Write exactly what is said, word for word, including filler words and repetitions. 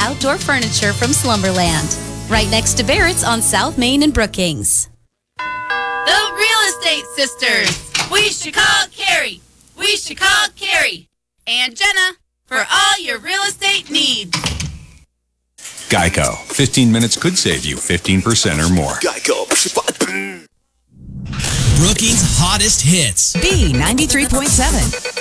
outdoor furniture from Slumberland. Right next to Barrett's on South Main and Brookings. The Real Estate Sisters. We should call Carrie. We should call Carrie and Jenna for all your real estate needs. Geico. fifteen minutes could save you fifteen percent or more. Geico. Brookings' hottest hits. B ninety-three point seven.